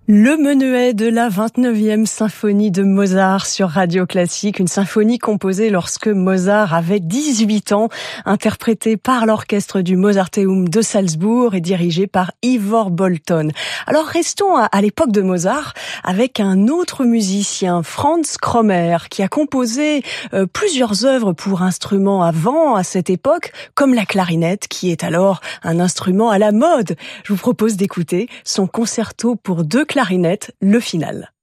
Le menuet de la 29e symphonie de Mozart sur Radio Classique, une symphonie composée lorsque Mozart avait 18 ans, interprétée par l'orchestre du Mozarteum de Salzbourg et dirigée par Ivor Bolton. Alors restons à l'époque de Mozart avec un autre musicien, Franz Kromer, qui a composé plusieurs œuvres pour instruments à cette époque, comme la clarinette, qui est alors un instrument à la mode. Je vous propose d'écouter son concerto pour deux clarinettes, le final.